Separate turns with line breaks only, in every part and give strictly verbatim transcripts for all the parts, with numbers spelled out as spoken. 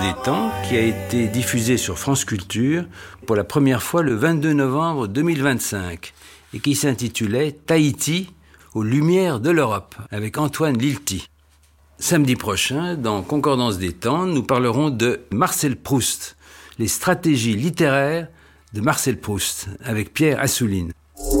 Des temps qui a été diffusé sur France Culture pour la première fois le vingt-deux novembre deux mille vingt-cinq et qui s'intitulait Tahiti aux lumières de l'Europe avec Antoine Lilti. Samedi prochain, dans Concordance des temps, nous parlerons de Marcel Proust, les stratégies littéraires de Marcel Proust avec Pierre Assouline.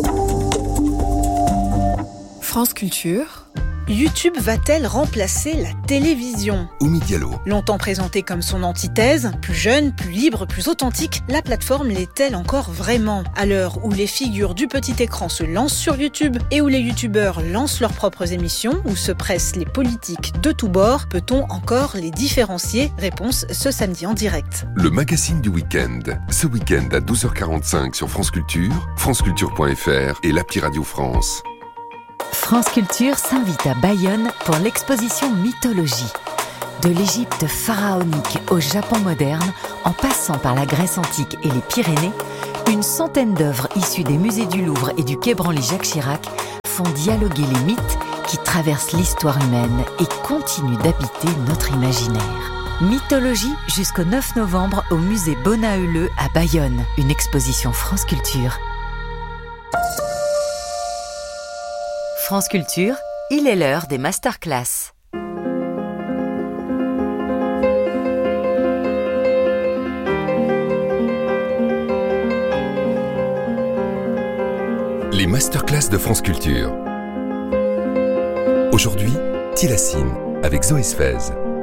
France Culture. YouTube va-t-elle remplacer la télévision ?
Oumi Diallo.
Longtemps présentée comme son antithèse, plus jeune, plus libre, plus authentique, la plateforme l'est-elle encore vraiment ? À l'heure où les figures du petit écran se lancent sur YouTube et où les youtubeurs lancent leurs propres émissions, où se pressent les politiques de tous bords, peut-on encore les différencier ? Réponse ce samedi en direct.
Le magazine du week-end. Ce week-end à douze heures quarante-cinq sur France Culture, franceculture point f r et l'appli Radio France.
France Culture s'invite à Bayonne pour l'exposition Mythologie. De l'Égypte pharaonique au Japon moderne, en passant par la Grèce antique et les Pyrénées, une centaine d'œuvres issues des musées du Louvre et du Quai Branly-Jacques Chirac font dialoguer les mythes qui traversent l'histoire humaine et continuent d'habiter notre imaginaire. Mythologie jusqu'au neuf novembre au musée Bonaeuleux à Bayonne, une exposition France Culture. France Culture, il est l'heure des masterclass.
Les masterclass de France Culture. Aujourd'hui, Tilacine avec Zoé Sfez.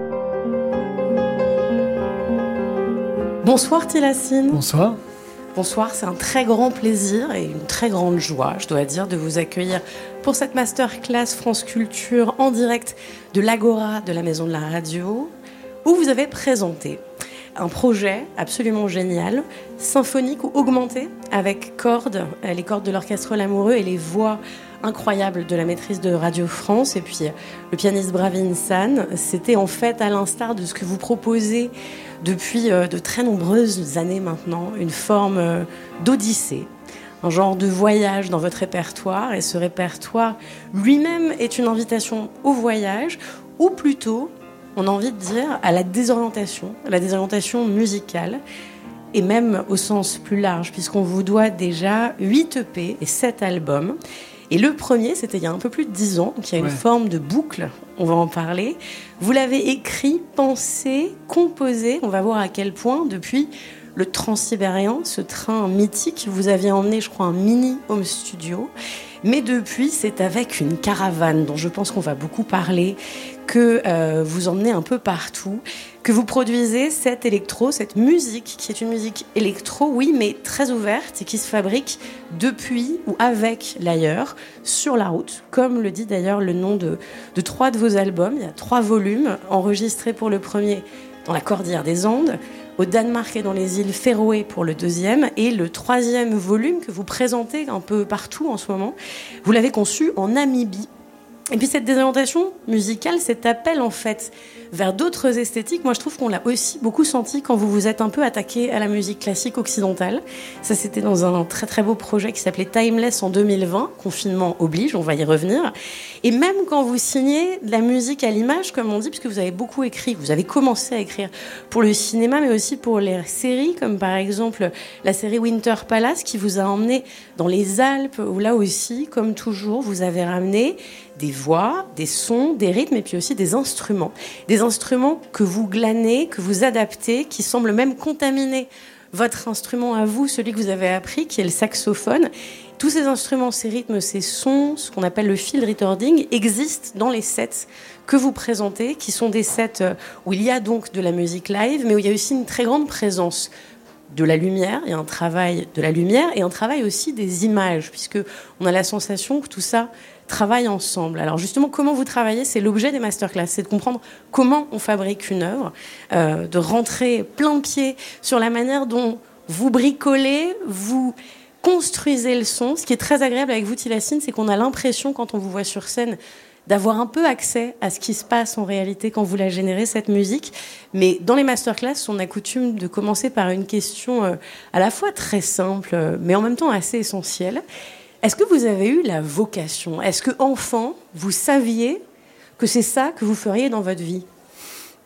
Bonsoir Tilacine.
Bonsoir.
Bonsoir, c'est un très grand plaisir et une très grande joie, je dois dire, de vous accueillir pour cette masterclass France Culture en direct de l'Agora de la Maison de la Radio, où vous avez présenté un projet absolument génial, symphonique ou augmenté, avec cordes, les cordes de l'orchestre Lamoureux et les voix incroyables de la maîtrise de Radio France, et puis le pianiste Bravin San. C'était en fait, à l'instar de ce que vous proposez depuis de très nombreuses années maintenant, une forme d'odyssée, un genre de voyage dans votre répertoire, et ce répertoire lui-même est une invitation au voyage, ou plutôt, on a envie de dire, à la désorientation, à la désorientation musicale, et même au sens plus large, puisqu'on vous doit déjà huit E P et sept albums. Et le premier, c'était il y a un peu plus de dix ans, donc il y a une ouais. forme de boucle, on va en parler. Vous l'avez écrit, pensé, composé, on va voir à quel point, depuis le Transsibérien, ce train mythique, vous aviez emmené, je crois, un mini home studio. Mais depuis, c'est avec une caravane, dont je pense qu'on va beaucoup parler, que euh, vous emmenez un peu partout, que vous produisez cette électro, cette musique, qui est une musique électro, oui, mais très ouverte, et qui se fabrique depuis ou avec l'ailleurs, sur la route, comme le dit d'ailleurs le nom de, de trois de vos albums. Il y a trois volumes, enregistrés pour le premier dans la Cordillère des Andes, au Danemark et dans les îles Féroé pour le deuxième, et le troisième volume que vous présentez un peu partout en ce moment, vous l'avez conçu en Namibie. Et puis cette désorientation musicale, cet appel en fait vers d'autres esthétiques, moi je trouve qu'on l'a aussi beaucoup senti quand vous vous êtes un peu attaqué à la musique classique occidentale. Ça c'était dans un très très beau projet qui s'appelait Timeless en deux mille vingt, confinement oblige, on va y revenir. Et même quand vous signez de la musique à l'image, comme on dit, puisque vous avez beaucoup écrit, vous avez commencé à écrire pour le cinéma, mais aussi pour les séries, comme par exemple la série Winter Palace, qui vous a emmené dans les Alpes, où là aussi, comme toujours, vous avez ramené des voix, des sons, des rythmes, et puis aussi des instruments. Des instruments que vous glanez, que vous adaptez, qui semblent même contaminer votre instrument à vous, celui que vous avez appris, qui est le saxophone. Tous ces instruments, ces rythmes, ces sons, ce qu'on appelle le field recording, existent dans les sets que vous présentez, qui sont des sets où il y a donc de la musique live, mais où il y a aussi une très grande présence de la lumière, il y a un travail de la lumière et un travail aussi des images, puisque on a la sensation que tout ça travaille ensemble. Alors justement, comment vous travaillez, c'est l'objet des masterclass, c'est de comprendre comment on fabrique une œuvre, euh, de rentrer plein de pied sur la manière dont vous bricolez, vous construisez le son. Ce qui est très agréable avec vous, Tilacine, c'est qu'on a l'impression, quand on vous voit sur scène, d'avoir un peu accès à ce qui se passe en réalité quand vous la générez, cette musique. Mais dans les masterclass, on a coutume de commencer par une question euh, à la fois très simple, euh, mais en même temps assez essentielle. Est-ce que vous avez eu la vocation ? Est-ce que, enfant, vous saviez que c'est ça que vous feriez dans votre vie ?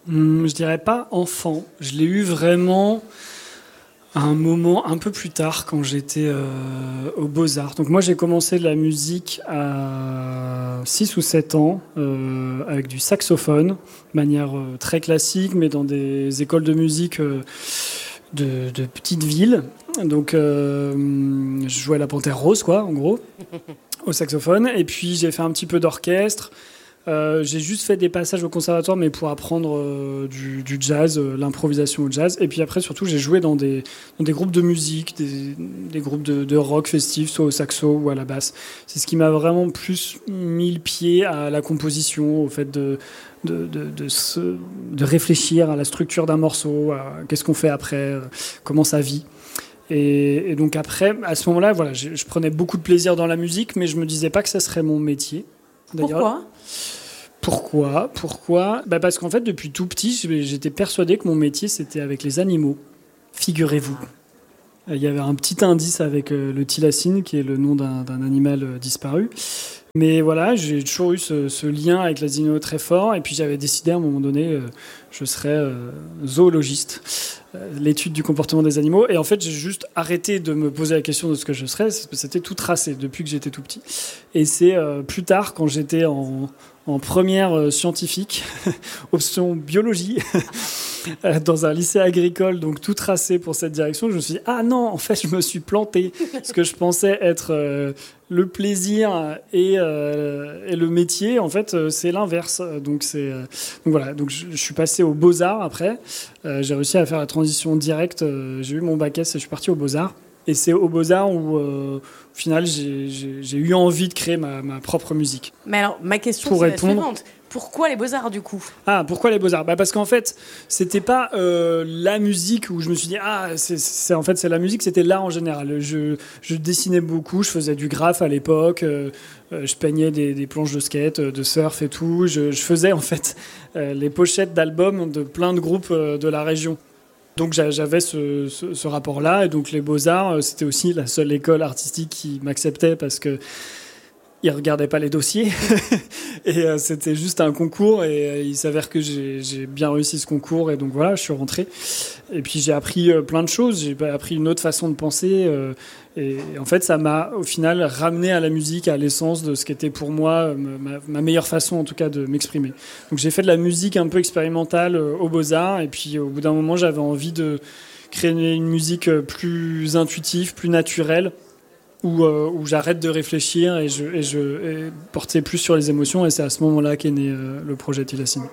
Hum, je dirais pas enfant. Je l'ai eu vraiment à un moment un peu plus tard, quand j'étais euh, aux Beaux-Arts. Donc moi, j'ai commencé la musique à six ou sept ans, euh, avec du saxophone, de manière euh, très classique, mais dans des écoles de musique euh, de, de petites villes. Donc euh, je jouais la Panthère Rose, quoi, en gros, au saxophone. Et puis j'ai fait un petit peu d'orchestre. Euh, j'ai juste fait des passages au conservatoire, mais pour apprendre euh, du, du jazz, euh, l'improvisation au jazz. Et puis après, surtout, j'ai joué dans des, dans des groupes de musique, des, des groupes de, de rock festifs, soit au saxo ou à la basse. C'est ce qui m'a vraiment plus mis le pied à la composition, au fait de, de, de, de, se, de réfléchir à la structure d'un morceau, à qu'est-ce qu'on fait après, euh, comment ça vit. Et, et donc après, à ce moment-là, voilà, je, je prenais beaucoup de plaisir dans la musique, mais je me disais pas que ça serait mon métier. D'ailleurs,
Pourquoi ?
Pourquoi Pourquoi bah Parce qu'en fait, depuis tout petit, j'étais persuadé que mon métier, c'était avec les animaux. Figurez-vous. Il y avait un petit indice avec le thylacine, qui est le nom d'un, d'un animal disparu. Mais voilà, j'ai toujours eu ce, ce lien avec les animaux très fort. Et puis j'avais décidé à un moment donné, euh, je serais euh, zoologiste, euh, l'étude du comportement des animaux. Et en fait, j'ai juste arrêté de me poser la question de ce que je serais. C'était tout tracé depuis que j'étais tout petit. Et c'est euh, plus tard, quand j'étais en, en première euh, scientifique, option biologie, dans un lycée agricole, donc tout tracé pour cette direction, je me suis dit, ah non, en fait, je me suis planté. Ce que je pensais être euh, le plaisir et, euh, et le métier, en fait, euh, c'est l'inverse. Donc, c'est, euh, donc voilà, donc je, je suis passé aux Beaux-Arts après. Euh, j'ai réussi à faire la transition directe. Euh, j'ai eu mon bac S et je suis parti aux Beaux-Arts. Et c'est aux Beaux-Arts où, euh, au final, j'ai, j'ai, j'ai eu envie de créer ma, ma propre musique.
Mais alors, ma question,
Pour
c'est
répondre...
la suivante. Pourquoi les Beaux-Arts, du coup ?
Ah, pourquoi les Beaux-Arts ? Bah parce qu'en fait, c'était pas euh, la musique où je me suis dit, ah, c'est, c'est, en fait, c'est la musique, c'était l'art en général. Je, je dessinais beaucoup, je faisais du graphe à l'époque, euh, je peignais des, des planches de skate, de surf et tout. Je, je faisais, en fait, euh, les pochettes d'albums de plein de groupes euh, de la région. Donc j'avais ce, ce, ce rapport-là, et donc les Beaux-Arts, c'était aussi la seule école artistique qui m'acceptait parce que ils regardaient pas les dossiers et euh, c'était juste un concours, et euh, il s'avère que j'ai, j'ai bien réussi ce concours, et donc voilà, je suis rentré. Et puis j'ai appris euh, plein de choses, j'ai appris une autre façon de penser, euh, et, et en fait ça m'a au final ramené à la musique, à l'essence de ce qui était pour moi ma, ma meilleure façon en tout cas de m'exprimer. Donc j'ai fait de la musique un peu expérimentale euh, aux Beaux-Arts, et puis au bout d'un moment j'avais envie de créer une musique plus intuitive, plus naturelle, Où, euh, où j'arrête de réfléchir et je, et je et porter plus sur les émotions. Et c'est à ce moment-là qu'est né euh, le projet Thylacine.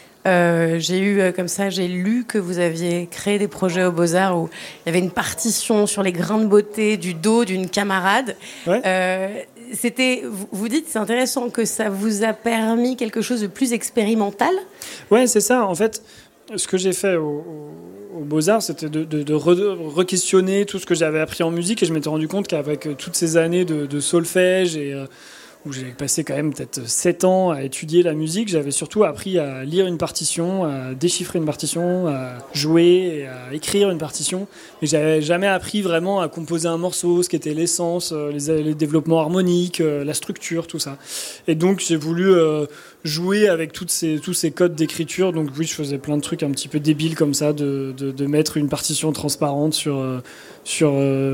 Euh, j'ai eu euh, comme ça, j'ai lu que vous aviez créé des projets aux Beaux-Arts où il y avait une partition sur les grains de beauté du dos d'une camarade.
Ouais.
Euh, c'était, vous, vous dites, c'est intéressant que ça vous a permis quelque chose de plus expérimental.
Ouais, c'est ça. En fait, ce que j'ai fait au, au, aux Beaux-Arts, c'était de, de, de re, re-questionner tout ce que j'avais appris en musique, et je m'étais rendu compte qu'avec toutes ces années de, de solfège, et euh, où j'ai passé quand même peut-être sept ans à étudier la musique, j'avais surtout appris à lire une partition, à déchiffrer une partition, à jouer et à écrire une partition. Mais j'avais jamais appris vraiment à composer un morceau, ce qu'était l'essence, les, les développements harmoniques, la structure, tout ça. Et donc j'ai voulu euh, jouer avec toutes ces, tous ces codes d'écriture. Donc oui, je faisais plein de trucs un petit peu débiles comme ça, de, de, de mettre une partition transparente sur... Euh, sur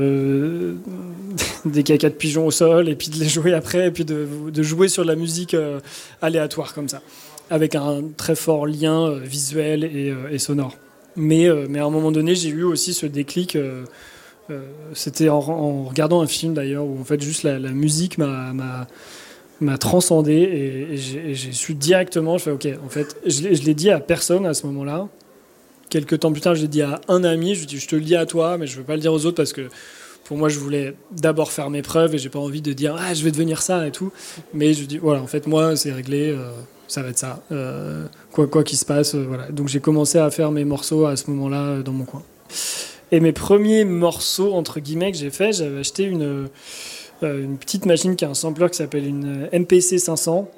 euh, des cacas de pigeons au sol, et puis de les jouer après, et puis de, de jouer sur de la musique euh, aléatoire comme ça, avec un très fort lien euh, visuel et, euh, et sonore. Mais, euh, mais à un moment donné, j'ai eu aussi ce déclic, euh, euh, c'était en, en regardant un film d'ailleurs, où en fait juste la, la musique m'a, m'a, m'a transcendé, et, et, j'ai, et j'ai su directement, je fais ok, en fait, je l'ai, je l'ai dit à personne à ce moment-là. Quelques temps plus tard, je l'ai dit à un ami, je lui ai dit, je te le dis à toi, mais je ne veux pas le dire aux autres, parce que pour moi, je voulais d'abord faire mes preuves, et j'ai pas envie de dire, ah, je vais devenir ça et tout. Mais je dis, voilà, en fait, moi, c'est réglé, euh, ça va être ça. Euh, quoi, quoi qu'il se passe, euh, voilà. Donc j'ai commencé à faire mes morceaux à ce moment-là, euh, dans mon coin. Et mes premiers morceaux, entre guillemets, que j'ai fait, j'avais acheté une, euh, une petite machine qui a un sampler qui s'appelle une M P C cinq cents.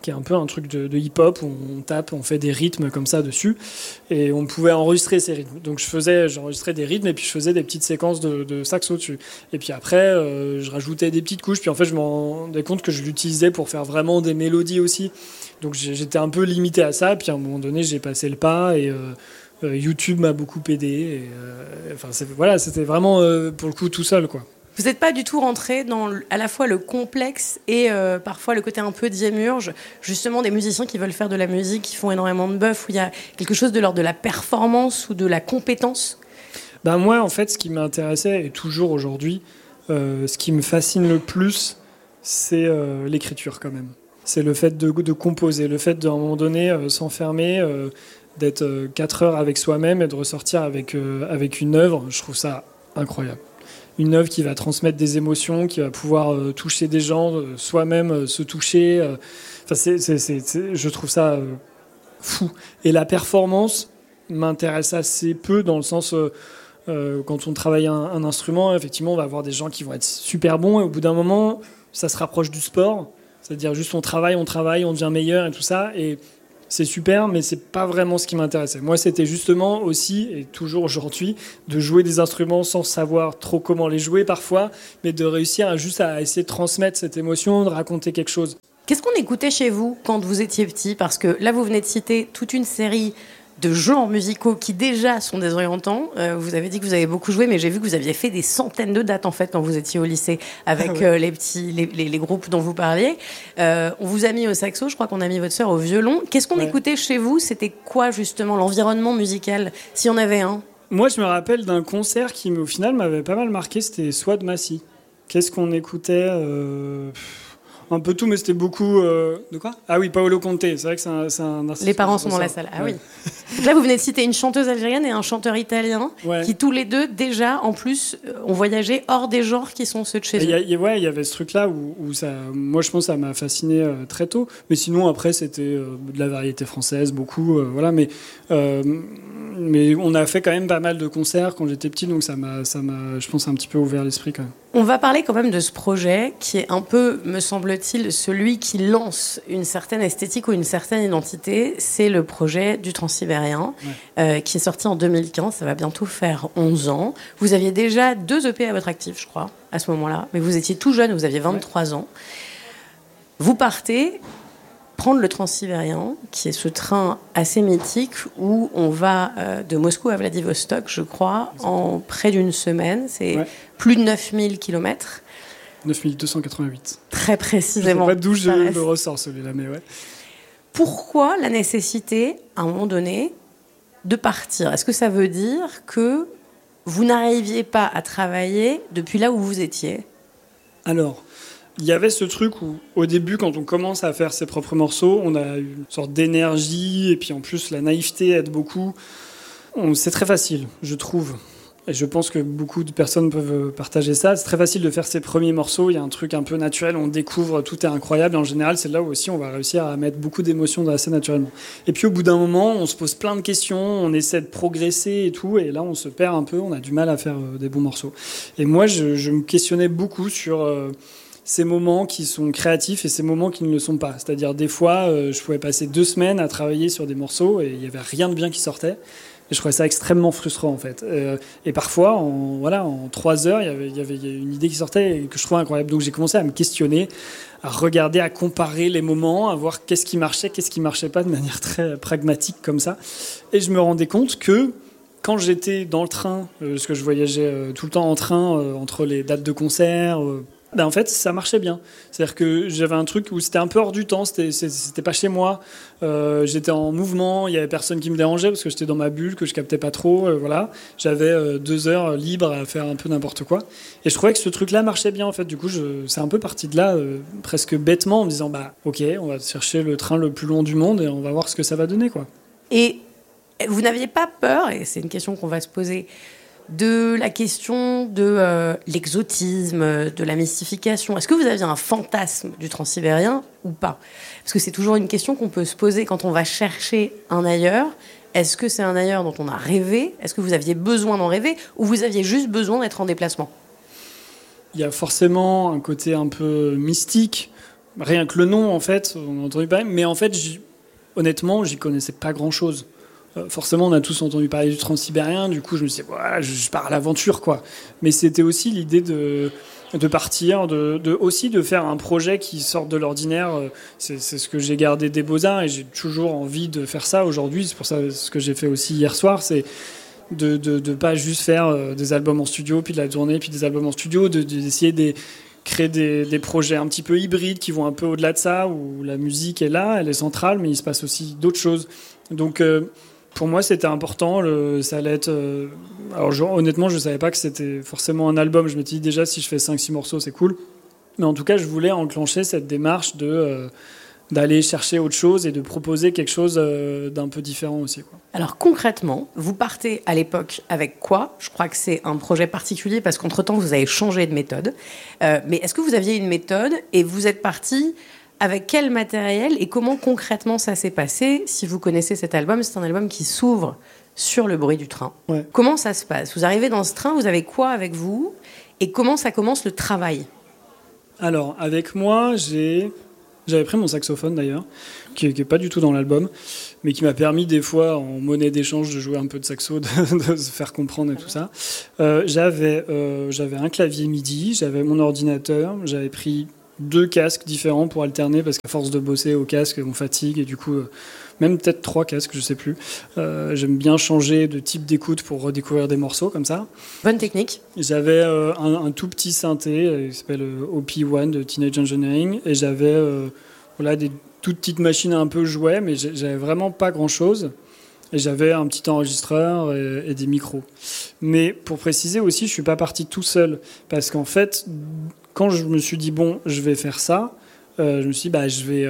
qui est un peu un truc de, de hip-hop où on tape, on fait des rythmes comme ça dessus, et on pouvait enregistrer ces rythmes. Donc je faisais, j'enregistrais des rythmes et puis je faisais des petites séquences de, de saxo dessus. Et puis après, euh, je rajoutais des petites couches, puis en fait je me rendais compte que je l'utilisais pour faire vraiment des mélodies aussi. Donc j'étais un peu limité à ça, puis à un moment donné j'ai passé le pas et euh, euh, YouTube m'a beaucoup aidé. Et, euh, enfin c'est, voilà, c'était vraiment euh, pour le coup tout seul, quoi.
Vous n'êtes pas du tout rentré dans à la fois le complexe et euh, parfois le côté un peu diémurge, justement des musiciens qui veulent faire de la musique, qui font énormément de bœuf, où il y a quelque chose de l'ordre de la performance ou de la compétence?
Ben moi, en fait, ce qui m'intéressait, et toujours aujourd'hui, euh, ce qui me fascine le plus, c'est euh, l'écriture quand même. C'est le fait de, de composer, le fait d'un moment donné euh, s'enfermer, euh, d'être euh, quatre heures avec soi-même et de ressortir avec, euh, avec une œuvre. Je trouve ça incroyable. Une œuvre qui va transmettre des émotions, qui va pouvoir euh, toucher des gens, euh, soi-même euh, se toucher. Euh, enfin, c'est, c'est, c'est, c'est, je trouve ça euh, fou. Et la performance m'intéresse assez peu dans le sens, euh, euh, quand on travaille un, un instrument, effectivement, on va avoir des gens qui vont être super bons et au bout d'un moment, ça se rapproche du sport. C'est-à-dire juste on travaille, on travaille, on devient meilleur et tout ça. Et c'est super, mais c'est pas vraiment ce qui m'intéressait. Moi, c'était justement aussi, et toujours aujourd'hui, de jouer des instruments sans savoir trop comment les jouer parfois, mais de réussir à juste à essayer de transmettre cette émotion, de raconter quelque chose.
Qu'est-ce qu'on écoutait chez vous quand vous étiez petit? Parce que là, vous venez de citer toute une série de genres musicaux qui déjà sont désorientants. Euh, vous avez dit que vous avez beaucoup joué, mais j'ai vu que vous aviez fait des centaines de dates en fait quand vous étiez au lycée avec ah ouais. euh, les petits, les, les, les groupes dont vous parliez. Euh, on vous a mis au saxo, je crois qu'on a mis votre sœur au violon. Qu'est-ce qu'on ouais. écoutait chez vous? C'était quoi justement l'environnement musical, s'il y en avait un?
Moi, je me rappelle d'un concert qui, au final, m'avait pas mal marqué. C'était Swad Massy. Qu'est-ce qu'on écoutait euh... Un peu tout, mais c'était beaucoup... Euh... De quoi? Ah oui, Paolo Conte. C'est vrai que c'est un... C'est un
Les parents sont dans la salle. Ah ouais. Oui. Donc là, vous venez de citer une chanteuse algérienne et un chanteur italien ouais. qui, tous les deux, déjà, en plus, ont voyagé hors des genres qui sont ceux de chez eux.
Y a, y a, ouais, il y avait ce truc-là où, où ça... Moi, je pense que ça m'a fasciné euh, très tôt. Mais sinon, après, c'était euh, de la variété française, beaucoup. Euh, voilà, mais... Euh, mais on a fait quand même pas mal de concerts quand j'étais petit, donc ça m'a, ça m'a, je pense, un petit peu ouvert l'esprit quand même.
On va parler quand même de ce projet qui est un peu, me semble-t-il, celui qui lance une certaine esthétique ou une certaine identité. C'est le projet du Transsibérien, ouais. euh, qui est sorti en deux mille quinze. Ça va bientôt faire onze ans. Vous aviez déjà deux E P à votre actif, je crois, à ce moment-là. Mais vous étiez tout jeune, vous aviez vingt-trois ouais. ans. Vous partez prendre le Transsibérien, qui est ce train assez mythique où on va euh, de Moscou à Vladivostok, je crois, en près d'une semaine. C'est ouais. plus de neuf mille kilomètres.
neuf mille deux cent quatre-vingt-huit.
Très précisément.
Je ne sais pas d'où je le ressors, celui-là, mais ouais.
Pourquoi la nécessité, à un moment donné, de partir? Est-ce que ça veut dire que vous n'arriviez pas à travailler depuis là où vous étiez?
Alors... Il y avait ce truc où, au début, quand on commence à faire ses propres morceaux, on a une sorte d'énergie, et puis en plus, la naïveté aide beaucoup. On, c'est très facile, je trouve. Et je pense que beaucoup de personnes peuvent partager ça. C'est très facile de faire ses premiers morceaux. Il y a un truc un peu naturel, on découvre, tout est incroyable. Et en général, c'est là où aussi on va réussir à mettre beaucoup d'émotions assez naturellement. Et puis au bout d'un moment, on se pose plein de questions, on essaie de progresser et tout. Et là, on se perd un peu, on a du mal à faire des bons morceaux. Et moi, je, je me questionnais beaucoup sur... Euh, ces moments qui sont créatifs et ces moments qui ne le sont pas. C'est-à-dire, des fois, euh, je pouvais passer deux semaines à travailler sur des morceaux et il n'y avait rien de bien qui sortait. Et je trouvais ça extrêmement frustrant, en fait. Euh, et parfois, en, voilà, en trois heures, il y avait, il y avait une idée qui sortait et que je trouvais incroyable. Donc, j'ai commencé à me questionner, à regarder, à comparer les moments, à voir qu'est-ce qui marchait, qu'est-ce qui ne marchait pas de manière très pragmatique comme ça. Et je me rendais compte que quand j'étais dans le train, euh, parce que je voyageais euh, tout le temps en train, euh, entre les dates de concert... Euh, Ben en fait, ça marchait bien. C'est-à-dire que j'avais un truc où c'était un peu hors du temps, c'était, c'était pas chez moi. Euh, j'étais en mouvement, il y avait personne qui me dérangeait parce que j'étais dans ma bulle, que je captais pas trop. Euh, voilà, j'avais euh, deux heures libres à faire un peu n'importe quoi. Et je trouvais que ce truc-là marchait bien en fait. Du coup, je, c'est un peu parti de là, euh, presque bêtement, en me disant bah ok, on va chercher le train le plus long du monde et on va voir ce que ça va donner quoi.
Et vous n'aviez pas peur, et c'est une question qu'on va se poser, de la question de euh, l'exotisme, de la mystification. Est-ce que vous aviez un fantasme du Transsibérien ou pas? Parce que c'est toujours une question qu'on peut se poser quand on va chercher un ailleurs. Est-ce que c'est un ailleurs dont on a rêvé? Est-ce que vous aviez besoin d'en rêver? Ou vous aviez juste besoin d'être en déplacement?
Il y a forcément un côté un peu mystique rien que le nom, en fait, on a entendu parler, mais en fait, j'y, honnêtement, j'y connaissais pas grand-chose. Euh, forcément, on a tous entendu parler du transsibérien, du coup, je me suis dit, voilà, je, je pars à l'aventure, quoi. Mais c'était aussi l'idée de, de partir, de, de, aussi de faire un projet qui sorte de l'ordinaire. C'est, c'est ce que j'ai gardé des Beaux-Arts, et j'ai toujours envie de faire ça aujourd'hui. C'est pour ça ce que j'ai fait aussi hier soir, c'est de de, de pas juste faire euh, des albums en studio, puis de la tournée, puis des albums en studio, de, de, d'essayer de créer des, des projets un petit peu hybrides qui vont un peu au-delà de ça, où la musique est là, elle est centrale, mais il se passe aussi d'autres choses. Donc euh, pour moi, c'était important. Le, ça allait être. Euh, alors, je, honnêtement, je ne savais pas que c'était forcément un album. Je me dis déjà, si je fais cinq six morceaux, c'est cool. Mais en tout cas, je voulais enclencher cette démarche de, euh, d'aller chercher autre chose et de proposer quelque chose euh, d'un peu différent aussi, quoi.
Alors, concrètement, vous partez à l'époque avec quoi ? Je crois que c'est un projet particulier parce qu'entre-temps, vous avez changé de méthode. Euh, mais est-ce que vous aviez une méthode et vous êtes parti avec quel matériel et comment concrètement ça s'est passé ? Si vous connaissez cet album, c'est un album qui s'ouvre sur le bruit du train.
Ouais.
Comment ça se passe ? Vous arrivez dans ce train, vous avez quoi avec vous ? Et comment ça commence le travail ?
Alors, avec moi, j'ai... j'avais pris mon saxophone d'ailleurs, qui n'est pas du tout dans l'album, mais qui m'a permis des fois, en monnaie d'échange, de jouer un peu de saxo, de, de se faire comprendre et tout ça. Euh, j'avais, euh, j'avais un clavier MIDI, j'avais mon ordinateur, j'avais pris deux casques différents pour alterner parce qu'à force de bosser au casque, on fatigue et du coup, euh, même peut-être trois casques, je sais plus. Euh, j'aime bien changer de type d'écoute pour redécouvrir des morceaux comme ça.
Bonne technique.
J'avais euh, un, un tout petit synthé euh, qui s'appelle euh, O P un de Teenage Engineering et j'avais euh, voilà, des toutes petites machines un peu jouets, mais j'avais vraiment pas grand-chose. Et j'avais un petit enregistreur et, et des micros. Mais pour préciser aussi, je suis pas parti tout seul parce qu'en fait, quand je me suis dit bon, je vais faire ça, euh, je me suis dit bah je vais,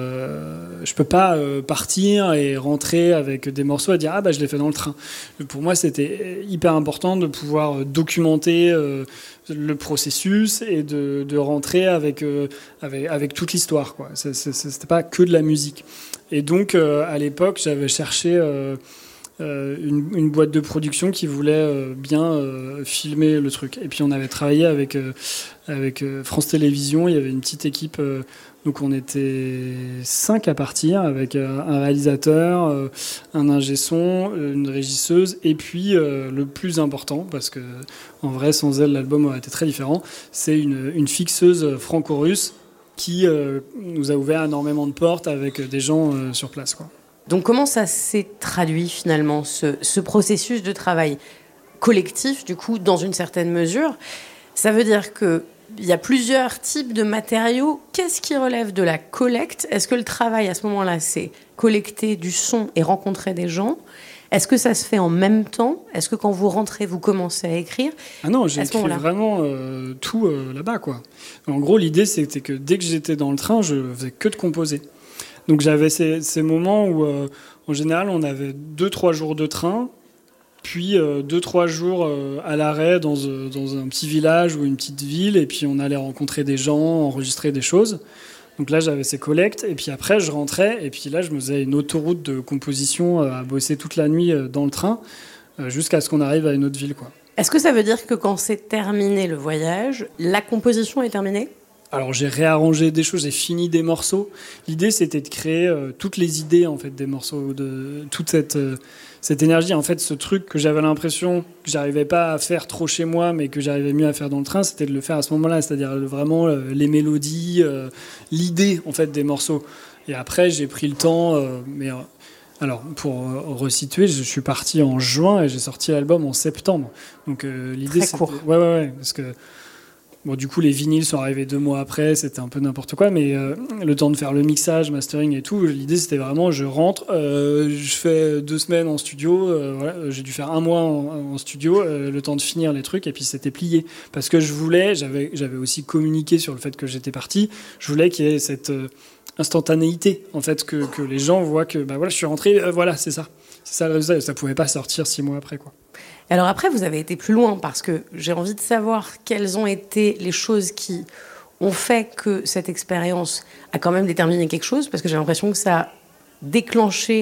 euh, je peux pas euh, partir et rentrer avec des morceaux et dire ah bah je l'ai fait dans le train. Pour moi, c'était hyper important de pouvoir documenter euh, le processus et de, de rentrer avec, euh, avec avec toute l'histoire, quoi. C'est, c'est, c'était pas que de la musique. Et donc euh, à l'époque, j'avais cherché euh, Euh, une, une boîte de production qui voulait euh, bien euh, filmer le truc. Et puis on avait travaillé avec, euh, avec euh, France Télévisions, il y avait une petite équipe, euh, donc on était cinq à partir, avec euh, un réalisateur, euh, un ingé son, une régisseuse, et puis euh, le plus important, parce que en vrai sans elle l'album aurait été très différent, c'est une, une fixeuse franco-russe qui euh, nous a ouvert énormément de portes avec des gens euh, sur place, quoi.
Donc comment ça s'est traduit finalement, ce, ce processus de travail collectif, du coup, dans une certaine mesure ? Ça veut dire qu'il y a plusieurs types de matériaux. Qu'est-ce qui relève de la collecte ? Est-ce que le travail à ce moment-là, c'est collecter du son et rencontrer des gens ? Est-ce que ça se fait en même temps ? Est-ce que quand vous rentrez, vous commencez à écrire ?
Ah non, j'ai écrit vraiment euh, tout euh, là-bas, quoi. En gros, l'idée, c'était que dès que j'étais dans le train, je faisais que de composer. Donc j'avais ces, ces moments où, euh, en général, on avait deux, trois jours de train, puis euh, deux, trois jours euh, à l'arrêt dans, euh, dans un petit village ou une petite ville, et puis on allait rencontrer des gens, enregistrer des choses. Donc là, j'avais ces collectes, et puis après, je rentrais, et puis là, je me faisais une autoroute de composition euh, à bosser toute la nuit euh, dans le train, euh, jusqu'à ce qu'on arrive à une autre ville, quoi.
Est-ce que ça veut dire que quand c'est terminé le voyage, la composition est terminée ?
Alors j'ai réarrangé des choses, j'ai fini des morceaux. L'idée c'était de créer euh, toutes les idées en fait des morceaux, de toute cette euh, cette énergie. En fait, ce truc que j'avais l'impression que j'arrivais pas à faire trop chez moi, mais que j'arrivais mieux à faire dans le train, c'était de le faire à ce moment-là, c'est-à-dire vraiment euh, les mélodies, euh, l'idée en fait des morceaux. Et après j'ai pris le temps, euh, mais euh, alors pour euh, resituer, je suis parti en juin et j'ai sorti l'album en septembre. Donc euh, l'idée
Très
c'était
court.
ouais ouais ouais parce que bon, du coup, les vinyles sont arrivés deux mois après, c'était un peu n'importe quoi, mais euh, le temps de faire le mixage, mastering et tout, l'idée c'était vraiment, je rentre, euh, je fais deux semaines en studio, euh, voilà, j'ai dû faire un mois en, en studio, euh, le temps de finir les trucs, et puis c'était plié. Parce que je voulais, j'avais, j'avais aussi communiqué sur le fait que j'étais parti, je voulais qu'il y ait cette euh, instantanéité, en fait, que, que les gens voient que, bah voilà, je suis rentré, euh, voilà, c'est ça. C'est ça le résultat, ça pouvait pas sortir six mois après, quoi.
Alors après, vous avez été plus loin parce que j'ai envie de savoir quelles ont été les choses qui ont fait que cette expérience a quand même déterminé quelque chose, parce que j'ai l'impression que ça a déclenché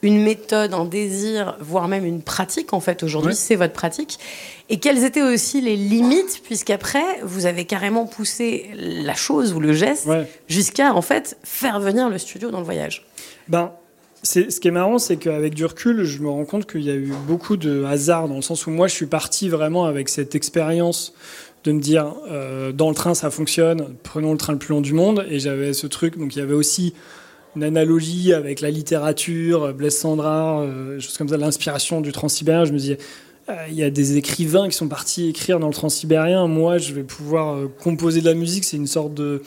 une méthode, un désir, voire même une pratique. En fait, aujourd'hui,
ouais.
c'est votre pratique. Et quelles étaient aussi les limites, puisqu'après, vous avez carrément poussé la chose ou le geste
ouais.
jusqu'à, en fait, faire venir le studio dans le voyage.
Ben, c'est, ce qui est marrant, c'est qu'avec du recul, je me rends compte qu'il y a eu beaucoup de hasard, dans le sens où moi, je suis parti vraiment avec cette expérience de me dire, euh, dans le train, ça fonctionne, prenons le train le plus long du monde. Et j'avais ce truc, donc il y avait aussi une analogie avec la littérature, Blaise Cendrars, euh, choses comme ça, l'inspiration du transsibérien. Je me disais, euh, il y a des écrivains qui sont partis écrire dans le transsibérien. Moi, je vais pouvoir euh, composer de la musique. C'est une sorte de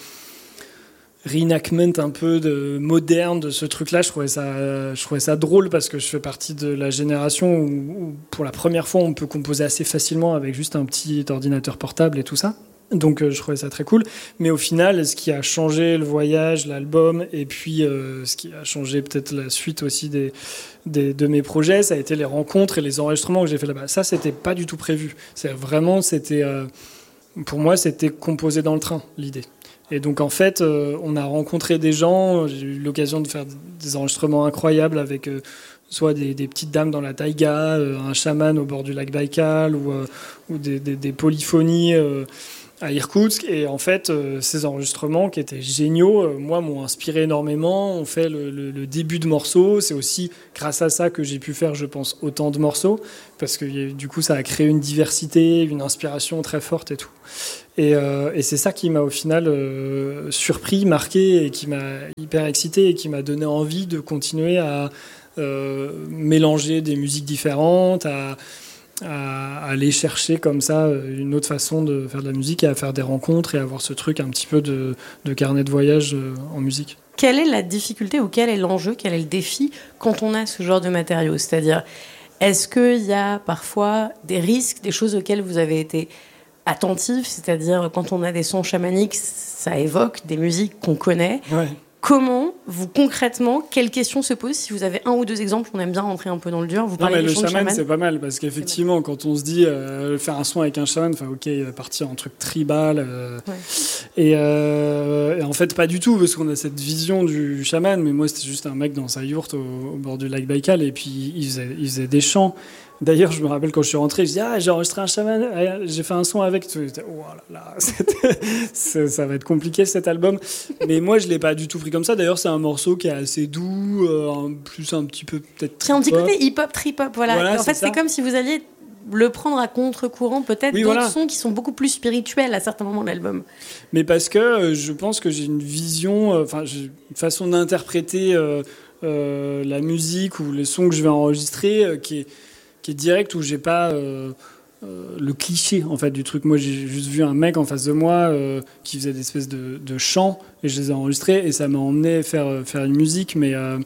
reenactment un peu de, moderne de ce truc-là. Je trouvais ça, je trouvais ça drôle parce que je fais partie de la génération où, où, pour la première fois, on peut composer assez facilement avec juste un petit ordinateur portable et tout ça. Donc euh, je trouvais ça très cool, mais au final ce qui a changé le voyage, l'album, et puis euh, ce qui a changé peut-être la suite aussi des, des, de mes projets, ça a été les rencontres et les enregistrements que j'ai fait là-bas. Ça, c'était pas du tout prévu. C'est vraiment, c'était euh, pour moi, c'était composé dans le train, l'idée. Et donc en fait, euh, on a rencontré des gens. J'ai eu l'occasion de faire des enregistrements incroyables avec euh, soit des, des petites dames dans la taïga, euh, un chaman au bord du lac Baïkal, ou, euh, ou des, des, des polyphonies euh, à Irkoutsk. Et en fait, euh, ces enregistrements qui étaient géniaux, euh, moi, m'ont inspiré énormément. On fait le, le, le début de morceaux. C'est aussi grâce à ça que j'ai pu faire, je pense, autant de morceaux, parce que du coup, ça a créé une diversité, une inspiration très forte et tout. Et, euh, et c'est ça qui m'a au final euh, surpris, marqué, et qui m'a hyper excité et qui m'a donné envie de continuer à euh, mélanger des musiques différentes, à à aller chercher comme ça une autre façon de faire de la musique et à faire des rencontres et avoir ce truc un petit peu de, de carnet de voyage en musique.
Quelle est la difficulté ou quel est l'enjeu, quel est le défi quand on a ce genre de matériaux ? C'est-à-dire, est-ce qu'il y a parfois des risques, des choses auxquelles vous avez été attentif ? C'est-à-dire, quand on a des sons chamaniques, ça évoque des musiques qu'on connaît.
Ouais.
Comment, vous, concrètement, quelles questions se posent ? Si vous avez un ou deux exemples, on aime bien rentrer un peu dans le dur. Vous parlez
non, mais
des
le
chants
chaman,
de chaman,
c'est pas mal, parce qu'effectivement, quand on se dit euh, faire un son avec un chaman, enfin, ok, il va partir en truc tribal. Euh, ouais. et, euh, et en fait, pas du tout, parce qu'on a cette vision du chaman, mais moi, c'était juste un mec dans sa yourte au, au bord du lac Baïkal, et puis il faisait, il faisait des chants. D'ailleurs, je me rappelle quand je suis rentré, je dis ah j'ai enregistré un chaman, j'ai fait un son avec. J'étais, oh là là, ça va être compliqué cet album. Mais moi, je l'ai pas du tout pris comme ça. D'ailleurs, c'est un morceau qui est assez doux, euh, plus un petit peu peut-être.
Qui a un petit côté hip-hop, trip-hop, voilà.
voilà
en fait, c'est, c'est comme si vous alliez le prendre à contre-courant, peut-être oui, d'autres voilà. sons qui sont beaucoup plus spirituels à certains moments de l'album.
Mais parce que euh, je pense que j'ai une vision, enfin, euh, j'ai une façon d'interpréter euh, euh, la musique ou les sons que je vais enregistrer euh, qui est qui est direct, où j'ai pas euh, euh, le cliché en fait du truc. Moi, j'ai juste vu un mec en face de moi euh, qui faisait des espèces de, de chants, et je les ai enregistrés, et ça m'a emmené faire faire une musique, mais euh,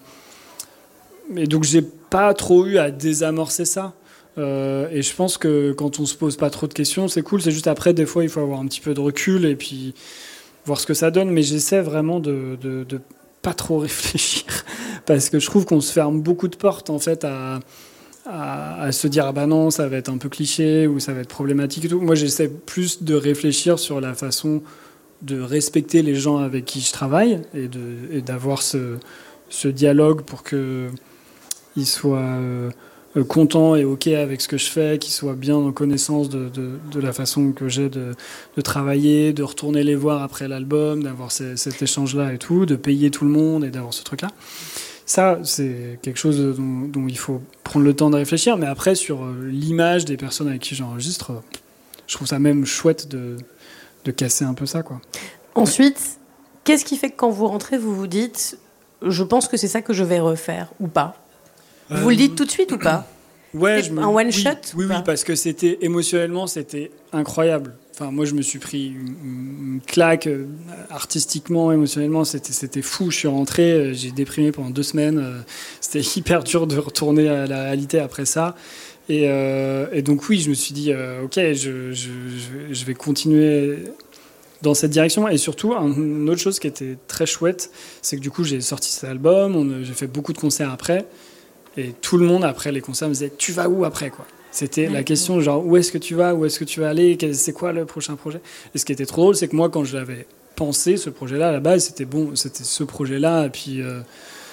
mais donc j'ai pas trop eu à désamorcer ça. Euh, et je pense que quand on se pose pas trop de questions, c'est cool. C'est juste après, des fois, il faut avoir un petit peu de recul et puis voir ce que ça donne. Mais j'essaie vraiment de, de, de pas trop réfléchir, parce que je trouve qu'on se ferme beaucoup de portes en fait à À, à se dire ah bah non, ça va être un peu cliché ou ça va être problématique et tout. Moi, j'essaie plus de réfléchir sur la façon de respecter les gens avec qui je travaille et, de, et d'avoir ce, ce dialogue pour qu'ils soient euh, contents et OK avec ce que je fais, qu'ils soient bien en connaissance de, de, de la façon que j'ai de, de travailler, de retourner les voir après l'album, d'avoir ces, cet échange-là et tout, de payer tout le monde et d'avoir ce truc-là. Ça, c'est quelque chose dont, dont il faut prendre le temps de réfléchir. Mais après, sur l'image des personnes avec qui j'enregistre, je trouve ça même chouette de, de casser un peu ça, quoi.
Ensuite, qu'est-ce qui fait que quand vous rentrez, vous vous dites « je pense que c'est ça que je vais refaire » ou pas ? euh... Vous le dites tout de suite ou pas ?
Ouais, je me...
Un one-shot
Oui, oui, oui, parce que c'était, émotionnellement, c'était incroyable. Enfin, moi, je me suis pris une, une claque euh, artistiquement, émotionnellement, c'était, c'était fou. Je suis rentré, euh, j'ai déprimé pendant deux semaines. Euh, c'était hyper dur de retourner à la réalité après ça. Et, euh, et donc, oui, je me suis dit, euh, OK, je, je, je vais continuer dans cette direction. Et surtout, une autre chose qui était très chouette, c'est que du coup, j'ai sorti cet album, on, j'ai fait beaucoup de concerts après. Et tout le monde, après les concerts, me disait « tu vas où après ?» quoi. C'était la question, genre, où est-ce que tu vas ? Où est-ce que tu vas aller ? C'est quoi le prochain projet ? Et ce qui était trop drôle, c'est que moi, quand je l'avais pensé, ce projet-là, à la base, c'était bon, c'était ce projet-là, et puis euh,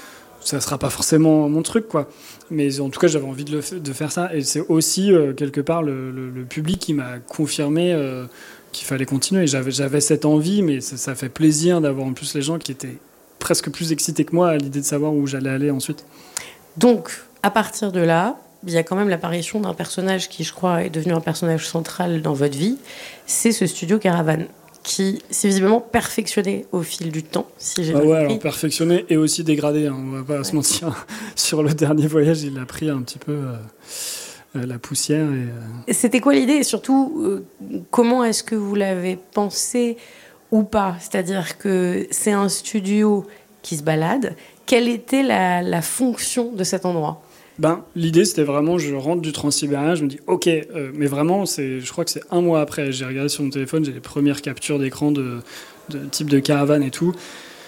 ça sera pas forcément mon truc, quoi. Mais en tout cas, j'avais envie de, le, de faire ça. Et c'est aussi, euh, quelque part, le, le, le public qui m'a confirmé euh, qu'il fallait continuer. J'avais, j'avais cette envie, mais ça, ça fait plaisir d'avoir en plus les gens qui étaient presque plus excités que moi à l'idée de savoir où j'allais aller ensuite.
Donc, à partir de là, il y a quand même l'apparition d'un personnage qui, je crois, est devenu un personnage central dans votre vie. C'est ce studio Caravane, qui s'est visiblement perfectionné au fil du temps, si j'ai
ah
bien
ouais,
compris.
Alors perfectionné et aussi dégradé, hein, on va pas ouais. se mentir. Sur le dernier voyage, il a pris un petit peu euh, euh, la poussière. Et, euh...
C'était quoi l'idée ? Et surtout, euh, comment est-ce que vous l'avez pensé ou pas ? C'est-à-dire que c'est un studio qui se balade. Quelle était la, la fonction de cet endroit ?
Ben, l'idée, c'était vraiment, je rentre du Transsibérien, je me dis, ok, euh, mais vraiment, c'est, je crois que c'est un mois après, j'ai regardé sur mon téléphone, j'ai les premières captures d'écran de, de type de caravane et tout.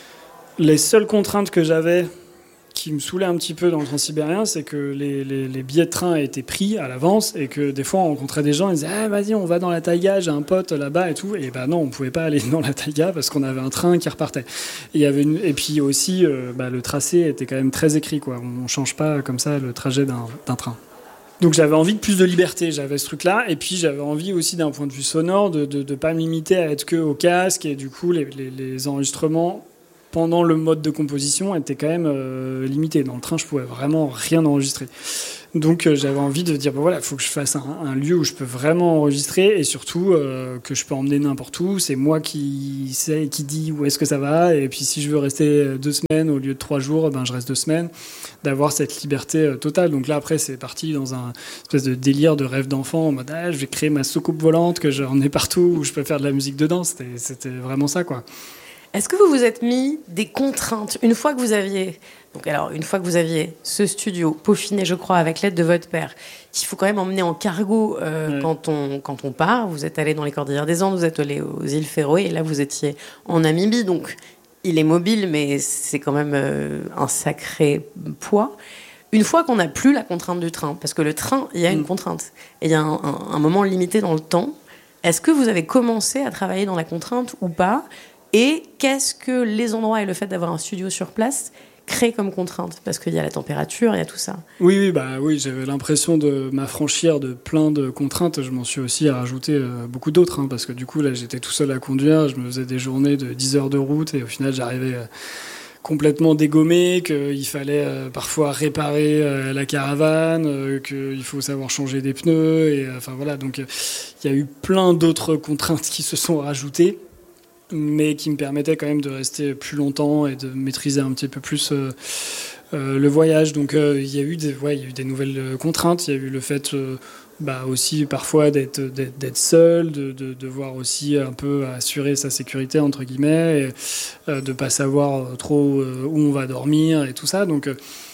Les seules contraintes que j'avais, qui me saoulaient un petit peu dans le Transsibérien, c'est que les, les, les billets de train étaient pris à l'avance et que des fois, on rencontrait des gens, ils disaient, ah, vas-y, on va dans la taïga, j'ai un pote là-bas et tout. Et ben non, on pouvait pas aller dans la taïga parce qu'on avait un train qui repartait. Et, il y avait une... et puis aussi, euh, bah, le tracé était quand même très écrit, quoi. On change pas comme ça le trajet d'un, d'un train. Donc j'avais envie de plus de liberté, j'avais ce truc-là, et puis j'avais envie aussi d'un point de vue sonore de de, de pas me limiter à être que au casque, et du coup les, les, les enregistrements pendant le mode de composition étaient quand même euh, limités. Dans le train, je pouvais vraiment rien enregistrer. Donc euh, j'avais envie de dire, ben voilà, il faut que je fasse un, un lieu où je peux vraiment enregistrer, et surtout euh, que je peux emmener n'importe où. C'est moi qui sais et qui dit où est-ce que ça va, et puis si je veux rester deux semaines au lieu de trois jours, ben je reste deux semaines. D'avoir cette liberté euh, totale. Donc là, après, c'est parti dans un espèce de délire de rêve d'enfant en mode, ah, je vais créer ma soucoupe volante que j'en ai partout, où je peux faire de la musique dedans. C'était, c'était vraiment ça, quoi.
Est-ce que vous vous êtes mis des contraintes une fois que vous aviez, donc alors une fois que vous aviez ce studio peaufiné, je crois, avec l'aide de votre père, qu'il faut quand même emmener en cargo euh, ouais. quand on quand on part. Vous êtes allé dans les Cordillères des Andes, vous êtes allé aux îles Féroé, et là vous étiez en Namibie, donc il est mobile, mais c'est quand même euh, un sacré poids. Une fois qu'on n'a plus la contrainte du train, parce que le train, il y a une mmh. contrainte, et il y a un, un, un moment limité dans le temps. Est-ce que vous avez commencé à travailler dans la contrainte ou pas ? Et qu'est-ce que les endroits et le fait d'avoir un studio sur place créent comme contrainte ? Parce qu'il y a la température, il y a tout ça.
Oui, oui, bah oui, j'avais l'impression de m'affranchir de plein de contraintes. Je m'en suis aussi rajouté euh, beaucoup d'autres, hein, parce que du coup, là, j'étais tout seul à conduire. Je me faisais des journées de dix heures de route, et au final, j'arrivais euh, complètement dégommé, qu'il fallait euh, parfois réparer euh, la caravane, euh, qu'il faut savoir changer des pneus. Et enfin euh, voilà, donc il euh, y a eu plein d'autres contraintes qui se sont rajoutées, mais qui me permettait quand même de rester plus longtemps et de maîtriser un petit peu plus euh, euh, le voyage. Donc il euh, y a eu des, ouais, y a eu des nouvelles contraintes. Il y a eu le fait euh, bah, aussi parfois d'être, d'être, d'être seul, de, de devoir aussi un peu assurer sa sécurité, entre guillemets, et euh, de ne pas savoir trop euh, où on va dormir et tout ça. Donc euh,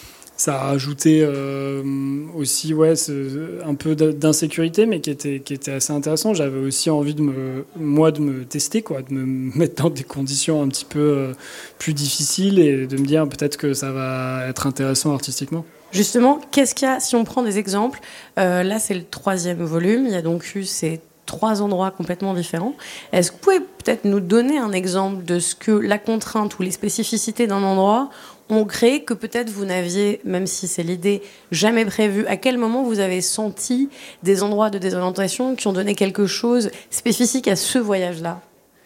ça a rajouté euh, aussi ouais, ce, un peu d'insécurité, mais qui était, qui était assez intéressant. J'avais aussi envie, de me, moi, de me tester, quoi, de me mettre dans des conditions un petit peu euh, plus difficiles et de me dire peut-être que ça va être intéressant artistiquement.
Justement, qu'est-ce qu'il y a, si on prend des exemples, euh, là c'est le troisième volume, il y a donc eu ces trois endroits complètement différents. Est-ce que vous pouvez peut-être nous donner un exemple de ce que la contrainte ou les spécificités d'un endroit ont créé que peut-être vous n'aviez, même si c'est l'idée, jamais prévu? À quel moment vous avez senti des endroits de désorientation qui ont donné quelque chose spécifique à ce voyage-là?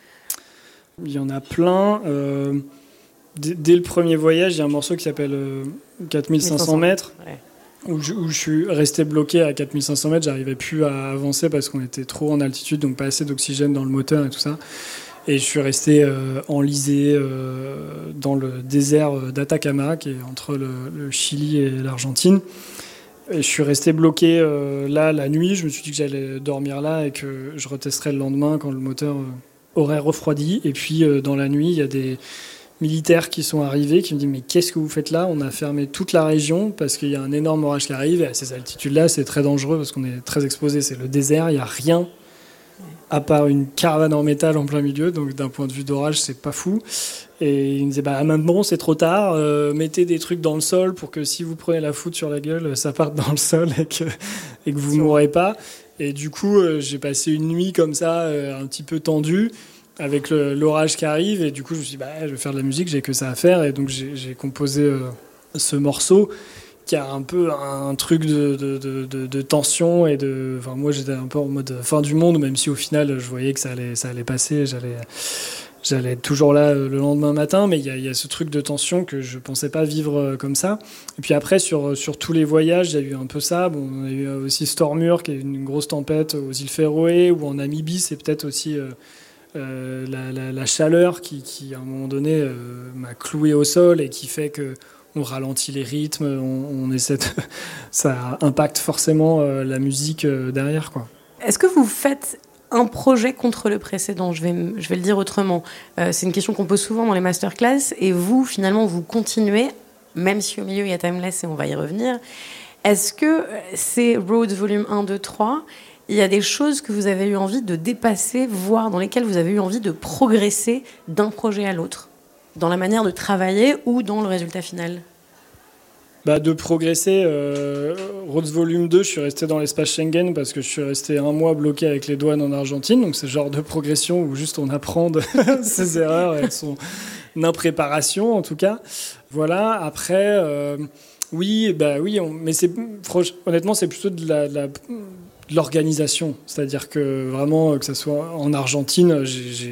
Il y en a plein. Euh, d- dès le premier voyage, il y a un morceau qui s'appelle euh, quatre mille cinq cents mètres, ouais. où, je, où je suis resté bloqué à quatre mille cinq cents mètres. J'arrivais plus à avancer parce qu'on était trop en altitude, donc pas assez d'oxygène dans le moteur et tout ça. Et je suis resté euh, enlisé euh, dans le désert d'Atacama, qui est entre le, le Chili et l'Argentine. Et je suis resté bloqué euh, là la nuit. Je me suis dit que j'allais dormir là et que je retesterais le lendemain quand le moteur euh, aurait refroidi. Et puis euh, dans la nuit, il y a des militaires qui sont arrivés, qui me disent « Mais qu'est-ce que vous faites là ? On a fermé toute la région parce qu'il y a un énorme orage qui arrive. » Et à ces altitudes-là, c'est très dangereux parce qu'on est très exposé. C'est le désert, il n'y a rien à part une caravane en métal en plein milieu, donc d'un point de vue d'orage, c'est pas fou. Et il me disait, bah maintenant c'est trop tard, euh, mettez des trucs dans le sol pour que si vous prenez la foudre sur la gueule, ça parte dans le sol et que, et que vous ne mourrez pas. Et du coup, euh, j'ai passé une nuit comme ça, euh, un petit peu tendue, avec le, l'orage qui arrive, et du coup je me suis dit, bah je vais faire de la musique, j'ai que ça à faire, et donc j'ai, j'ai composé euh, ce morceau qui a un peu un truc de, de, de, de, de tension et de... Enfin, moi, j'étais un peu en mode fin du monde, même si au final, je voyais que ça allait, ça allait passer, j'allais, j'allais être toujours là le lendemain matin, mais il y a, y a ce truc de tension que je pensais pas vivre comme ça. Et puis après, sur, sur tous les voyages, il y a eu un peu ça. Bon, on a eu aussi Stormur, qui est une grosse tempête aux îles Féroé, ou en Namibie, c'est peut-être aussi... Euh, Euh, la, la, la chaleur qui, qui, à un moment donné, euh, m'a cloué au sol et qui fait qu'on ralentit les rythmes, on, on essaie de... ça impacte forcément euh, la musique euh, derrière, quoi.
Est-ce que vous faites un projet contre le précédent ? Je vais, je vais le dire autrement. Euh, c'est une question qu'on pose souvent dans les masterclass, et vous, finalement, vous continuez, même si au milieu il y a Timeless et on va y revenir. Est-ce que c'est Roads Volume un, deux, trois ? Il y a des choses que vous avez eu envie de dépasser, voire dans lesquelles vous avez eu envie de progresser d'un projet à l'autre, dans la manière de travailler ou dans le résultat final ?
Bah, de progresser. Euh, Roads Volume deux, je suis resté dans l'espace Schengen parce que je suis resté un mois bloqué avec les douanes en Argentine. Donc c'est le genre de progression où juste on apprend de ses erreurs et de son impréparation, en tout cas. Voilà, après... Euh, oui, bah, oui on, mais c'est, honnêtement, c'est plutôt de la... De la de l'organisation, c'est-à-dire que vraiment, que ça soit en Argentine, j'ai, j'ai,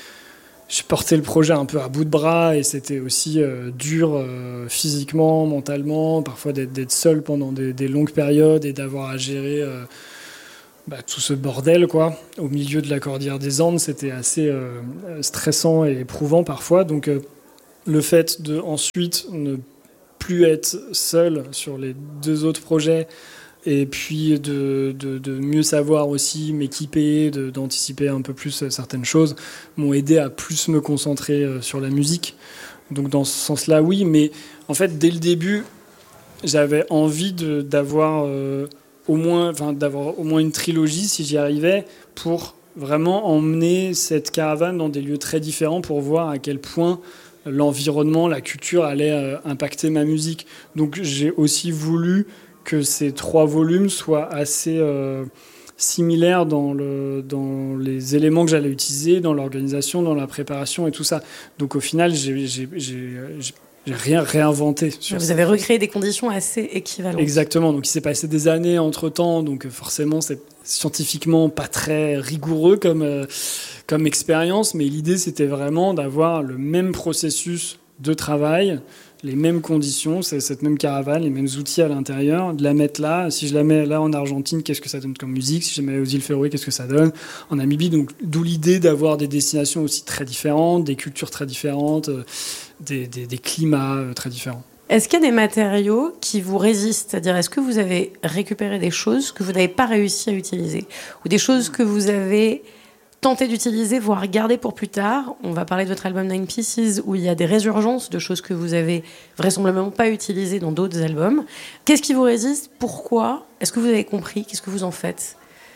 j'ai porté le projet un peu à bout de bras et c'était aussi euh, dur euh, physiquement, mentalement, parfois d'être, d'être seul pendant des, des longues périodes et d'avoir à gérer euh, bah, tout ce bordel, quoi. Au milieu de la cordillère des Andes, c'était assez euh, stressant et éprouvant parfois. Donc euh, le fait de ensuite ne plus être seul sur les deux autres projets, et puis de, de, de mieux savoir aussi m'équiper, de, d'anticiper un peu plus certaines choses, m'ont aidé à plus me concentrer sur la musique. Donc dans ce sens-là, oui, mais en fait, dès le début, j'avais envie de, d'avoir, euh, au moins, enfin, d'avoir au moins une trilogie, si j'y arrivais, pour vraiment emmener cette caravane dans des lieux très différents pour voir à quel point l'environnement, la culture allait euh, impacter ma musique. Donc j'ai aussi voulu que ces trois volumes soient assez euh, similaires dans, le, dans les éléments que j'allais utiliser, dans l'organisation, dans la préparation et tout ça. Donc au final, j'ai, j'ai, j'ai, j'ai rien réinventé. Sur
Vous
ça.
avez recréé des conditions assez équivalentes.
Exactement. Donc il s'est passé des années entre-temps, donc forcément c'est scientifiquement pas très rigoureux comme, euh, comme expérience, mais l'idée c'était vraiment d'avoir le même processus de travail, les mêmes conditions, c'est cette même caravane, les mêmes outils à l'intérieur, de la mettre là. Si je la mets là en Argentine, qu'est-ce que ça donne comme musique ? Si je la mets aux îles Féroé, qu'est-ce que ça donne ? En Namibie, donc d'où l'idée d'avoir des destinations aussi très différentes, des cultures très différentes, des, des, des climats très différents.
Est-ce qu'il y a des matériaux qui vous résistent ? C'est-à-dire, est-ce que vous avez récupéré des choses que vous n'avez pas réussi à utiliser ? Ou des choses que vous avez tenté d'utiliser, voire garder pour plus tard ? On va parler de votre album Nine Pieces, où il y a des résurgences de choses que vous avez vraisemblablement pas utilisées dans d'autres albums. Qu'est-ce qui vous résiste ? Pourquoi ? Est-ce que vous avez compris ? Qu'est-ce que vous en faites ?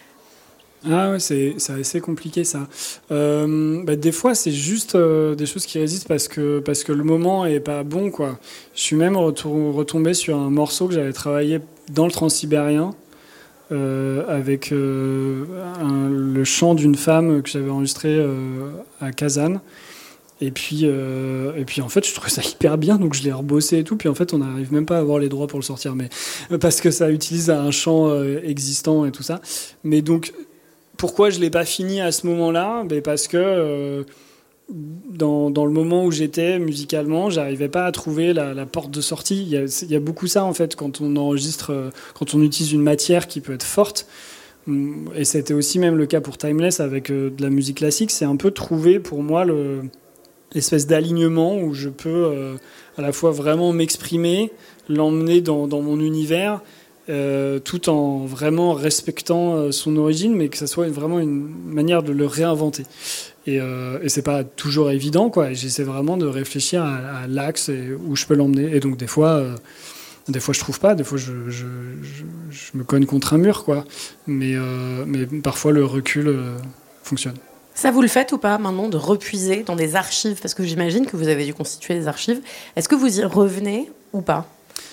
Ah ouais, c'est, c'est assez compliqué ça. Euh, bah, des fois, c'est juste euh, des choses qui résistent parce que, parce que le moment est pas bon, quoi. Je suis même retour, retombé sur un morceau que j'avais travaillé dans le Transsibérien, Euh, avec euh, un, le chant d'une femme que j'avais enregistré euh, à Kazan. Et puis, euh, et puis en fait, je trouvais ça hyper bien, donc je l'ai rebossé et tout. Puis en fait, on n'arrive même pas à avoir les droits pour le sortir, mais parce que ça utilise un chant euh, existant et tout ça. Mais donc, pourquoi je l'ai pas fini à ce moment-là ? Ben parce que euh, Dans, dans le moment où j'étais musicalement, j'arrivais pas à trouver la, la porte de sortie. Il y, a, il y a beaucoup ça en fait quand on enregistre, quand on utilise une matière qui peut être forte. Et c'était aussi même le cas pour Timeless avec euh, de la musique classique. C'est un peu trouver pour moi le, l'espèce d'alignement où je peux euh, à la fois vraiment m'exprimer, l'emmener dans, dans mon univers, euh, tout en vraiment respectant euh, son origine, mais que ça soit vraiment une manière de le réinventer. Et, euh, et c'est pas toujours évident, quoi. Et j'essaie vraiment de réfléchir à, à l'axe et où je peux l'emmener. Et donc des fois, euh, des fois je trouve pas, des fois je, je, je, je me cogne contre un mur, quoi. Mais, euh, mais parfois le recul euh, fonctionne.
Ça, vous le faites ou pas maintenant, de repuiser dans des archives ? Parce que j'imagine que vous avez dû constituer des archives. Est-ce que vous y revenez ou pas ?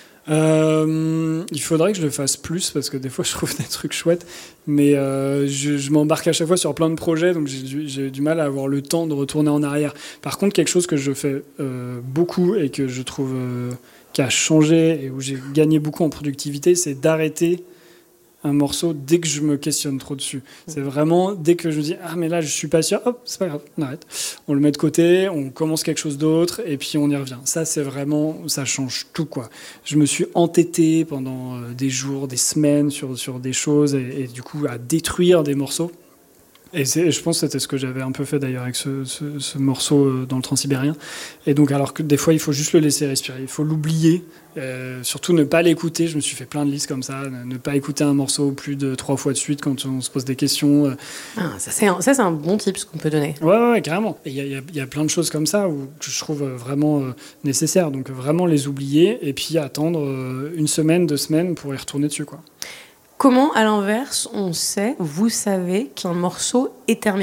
Euh, il faudrait que je le fasse plus parce que des fois je trouve des trucs chouettes, mais euh, je, je m'embarque à chaque fois sur plein de projets, donc j'ai du, j'ai du mal à avoir le temps de retourner en arrière. Par contre, quelque chose que je fais euh, beaucoup et que je trouve euh, qui a changé et où j'ai gagné beaucoup en productivité, c'est d'arrêter un morceau dès que je me questionne trop dessus. C'est vraiment dès que je me dis ah mais là je suis pas sûr, hop c'est pas grave, on arrête, on le met de côté, on commence quelque chose d'autre et puis on y revient. Ça c'est vraiment, ça change tout quoi. Je me suis entêté pendant des jours, des semaines sur sur des choses et, et du coup à détruire des morceaux. Et c'est, je pense que c'était ce que j'avais un peu fait d'ailleurs avec ce, ce, ce morceau dans le Transsibérien. Et donc, alors que des fois, il faut juste le laisser respirer, il faut l'oublier, euh, surtout ne pas l'écouter. Je me suis fait plein de listes comme ça, ne pas écouter un morceau plus de trois fois de suite quand on se pose des questions.
Ah, ça, c'est un, ça, c'est un bon tip ce qu'on peut donner.
Ouais, ouais, ouais carrément. Il y a, y, a, y a plein de choses comme ça où, que je trouve vraiment euh, nécessaires. Donc, vraiment les oublier et puis attendre euh, une semaine, deux semaines pour y retourner dessus, quoi.
Comment, à l'inverse, on sait, vous savez, qu'un morceau est terminé ?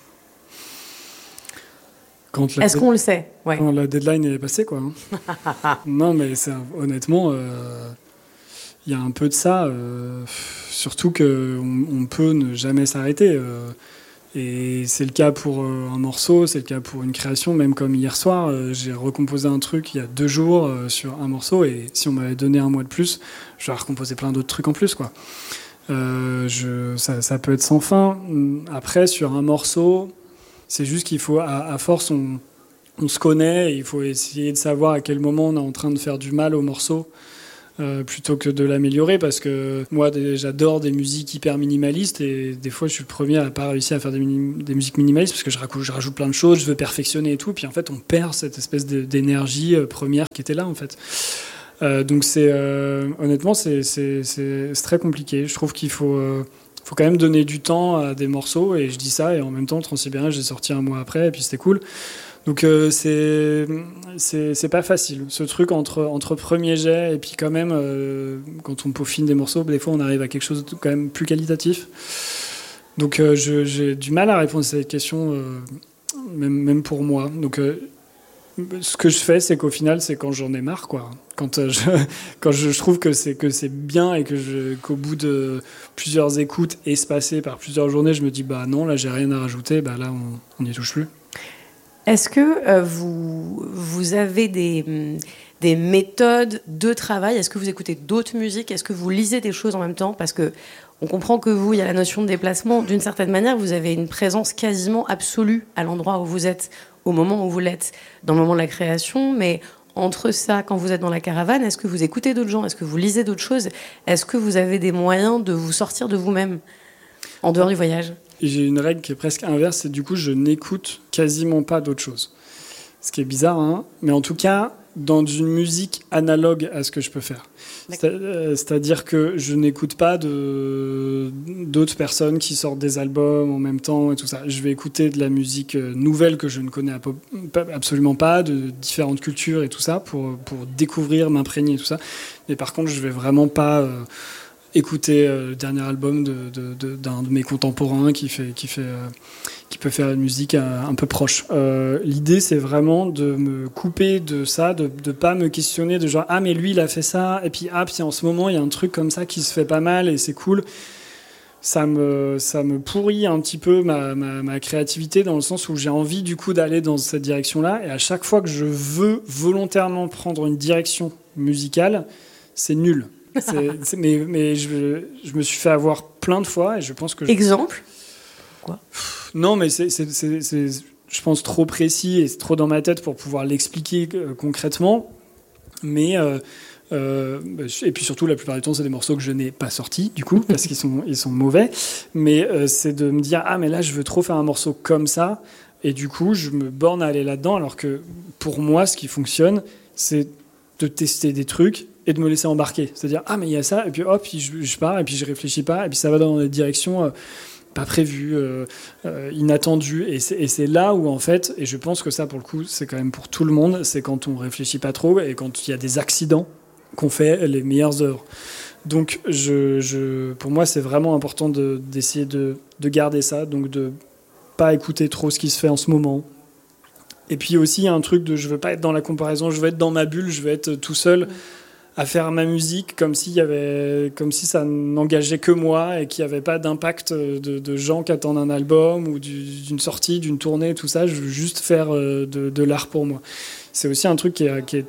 Quand la
Est-ce
de...
qu'on le sait ? Ouais.
Quand la deadline est passée, quoi. Hein. Non, mais c'est, honnêtement, il euh, y a un peu de ça. Euh, surtout qu'on on peut ne jamais s'arrêter. Euh, et c'est le cas pour euh, un morceau, c'est le cas pour une création. Même comme hier soir, euh, j'ai recomposé un truc il y a deux jours euh, sur un morceau. Et si on m'avait donné un mois de plus, j'aurais recomposé plein d'autres trucs en plus, quoi. Euh, je, ça, ça peut être sans fin. Après, sur un morceau, c'est juste qu'il faut, à, à force, on, on se connaît. Et il faut essayer de savoir à quel moment on est en train de faire du mal au morceau. Euh, plutôt que de l'améliorer, parce que moi j'adore des musiques hyper minimalistes et des fois je suis le premier à pas réussir à faire des, mini- des musiques minimalistes parce que je rajoute, je rajoute plein de choses, je veux perfectionner et tout, puis en fait on perd cette espèce de, d'énergie euh, première qui était là en fait. Euh, donc c'est euh, honnêtement c'est, c'est, c'est, c'est très compliqué. Je trouve qu'il faut, euh, faut quand même donner du temps à des morceaux et je dis ça et en même temps Transsibérien j'ai sorti un mois après et puis c'était cool. Donc euh, c'est, c'est c'est pas facile ce truc entre entre premier jet et puis quand même euh, quand on peaufine des morceaux des fois on arrive à quelque chose de quand même plus qualitatif. Donc euh, je, j'ai du mal à répondre à cette question euh, même même pour moi. Donc euh, ce que je fais c'est qu'au final c'est quand j'en ai marre quoi. Quand euh, je quand je, je trouve que c'est que c'est bien et que je qu'au bout de plusieurs écoutes espacées par plusieurs journées je me dis bah non là j'ai rien à rajouter, bah là on on n'y touche plus.
Est-ce que euh, vous, vous avez des, des méthodes de travail ? Est-ce que vous écoutez d'autres musiques ? Est-ce que vous lisez des choses en même temps ? Parce que on comprend que vous, il y a la notion de déplacement. D'une certaine manière, vous avez une présence quasiment absolue à l'endroit où vous êtes, au moment où vous l'êtes, dans le moment de la création. Mais entre ça, quand vous êtes dans la caravane, est-ce que vous écoutez d'autres gens ? Est-ce que vous lisez d'autres choses ? Est-ce que vous avez des moyens de vous sortir de vous-même en dehors du voyage ?
Et j'ai une règle qui est presque inverse, c'est du coup je n'écoute quasiment pas d'autres choses. Ce qui est bizarre, hein, mais en tout cas dans une musique analogue à ce que je peux faire. C'est, euh, c'est-à-dire que je n'écoute pas de, d'autres personnes qui sortent des albums en même temps et tout ça. Je vais écouter de la musique nouvelle que je ne connais absolument pas, de différentes cultures et tout ça, pour, pour découvrir, m'imprégner et tout ça. Mais par contre, je vais vraiment pas... Euh, écouter euh, le dernier album de, de, de, d'un de mes contemporains qui, fait, qui, fait, euh, qui peut faire une musique un, un peu proche. Euh, l'idée, c'est vraiment de me couper de ça, de ne pas me questionner de genre « Ah, mais lui, il a fait ça, et puis, ah, puis en ce moment, il y a un truc comme ça qui se fait pas mal, et c'est cool. » Ça me, ça me pourrit un petit peu ma, ma, ma créativité dans le sens où j'ai envie, du coup, d'aller dans cette direction-là, et à chaque fois que je veux volontairement prendre une direction musicale, c'est nul. C'est, c'est, mais mais je, je me suis fait avoir plein de fois et je pense que... Je...
Exemple ? Quoi ?
Non, mais c'est, c'est, c'est, c'est, je pense, trop précis et c'est trop dans ma tête pour pouvoir l'expliquer euh, concrètement. Mais... Euh, euh, et puis surtout, la plupart du temps, c'est des morceaux que je n'ai pas sortis, du coup, parce qu'ils sont, ils sont mauvais. Mais euh, c'est de me dire, ah, mais là, je veux trop faire un morceau comme ça. Et du coup, je me borne à aller là-dedans, alors que pour moi, ce qui fonctionne, c'est de tester des trucs et de me laisser embarquer. C'est-à-dire, ah, mais il y a ça, et puis hop, je, je pars, et puis je réfléchis pas, et puis ça va dans des directions euh, pas prévues, euh, euh, inattendues. Et c'est, et c'est là où, en fait, et je pense que ça, pour le coup, c'est quand même pour tout le monde, c'est quand on réfléchit pas trop, et quand il y a des accidents qu'on fait les meilleures œuvres. Donc, je, je, pour moi, c'est vraiment important de, d'essayer de, de garder ça, donc de pas écouter trop ce qui se fait en ce moment. Et puis aussi, il y a un truc de, je veux pas être dans la comparaison, je veux être dans ma bulle, je veux être tout seul, mmh. à faire ma musique comme s'il y avait, comme si ça n'engageait que moi et qu'il n'y avait pas d'impact de, de gens qui attendent un album ou du, d'une sortie, d'une tournée, tout ça. Je veux juste faire de, de l'art pour moi. C'est aussi un truc qui est, qui est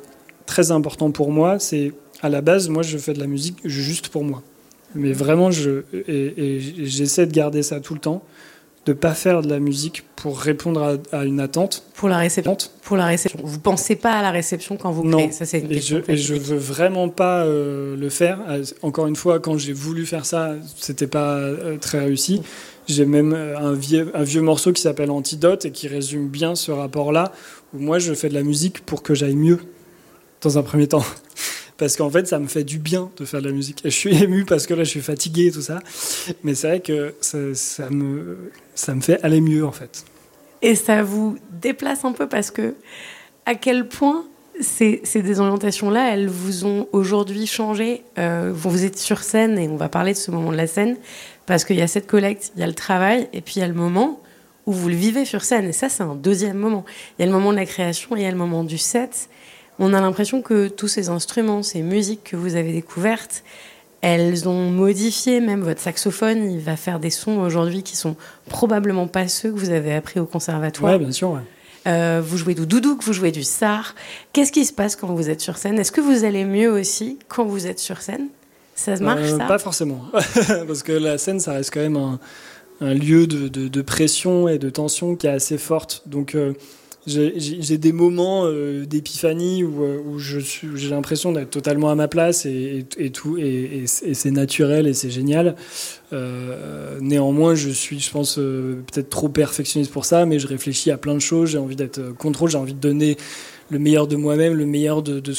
très important pour moi, c'est à la base, moi je fais de la musique juste pour moi. Mais vraiment, je, et, et j'essaie de garder ça tout le temps, de ne pas faire de la musique pour répondre à, à une attente.
Pour la réception. Pour la réception. Vous ne pensez pas à la réception quand vous créez.
Non,
ça, c'est une
et je ne veux vraiment pas euh, le faire. Encore une fois, quand j'ai voulu faire ça, ce n'était pas euh, très réussi. J'ai même un vieux, un vieux morceau qui s'appelle Antidote et qui résume bien ce rapport-là, où moi je fais de la musique pour que j'aille mieux, dans un premier temps. Parce qu'en fait, ça me fait du bien de faire de la musique. Et je suis ému parce que là, je suis fatigué et tout ça. Mais c'est vrai que ça, ça, me, ça me fait aller mieux, en fait.
Et ça vous déplace un peu parce que à quel point ces, ces désorientations-là, elles vous ont aujourd'hui changé. Euh, vous êtes sur scène et on va parler de ce moment de la scène parce qu'il y a cette collecte, il y a le travail et puis il y a le moment où vous le vivez sur scène. Et ça, c'est un deuxième moment. Il y a le moment de la création et il y a le moment du set. On a l'impression que tous ces instruments, ces musiques que vous avez découvertes, elles ont modifié, même votre saxophone, il va faire des sons aujourd'hui qui sont probablement pas ceux que vous avez appris au conservatoire.
Oui, bien sûr, ouais.
Euh, vous jouez du doudouk, vous jouez du sar. Qu'est-ce qui se passe quand vous êtes sur scène ? Est-ce que vous allez mieux aussi quand vous êtes sur scène ? Ça marche,
euh,
ça ?
Pas forcément. Parce que la scène, ça reste quand même un, un lieu de, de, de pression et de tension qui est assez forte. Donc... Euh, J'ai, j'ai des moments euh, d'épiphanie où, où, je suis, où j'ai l'impression d'être totalement à ma place et, et, et tout, et, et, et c'est naturel et c'est génial. Euh, néanmoins, je suis, je pense, euh, peut-être trop perfectionniste pour ça, mais je réfléchis à plein de choses. J'ai envie d'être contrôle, j'ai envie de donner le meilleur de moi-même, le meilleur de, de,